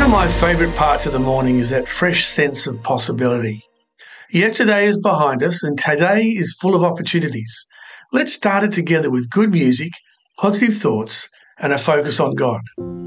of my favourite parts of the morning is that fresh sense of possibility. Yesterday is behind us and today is full of opportunities. Let's start it together with good music, positive thoughts, and a focus on God.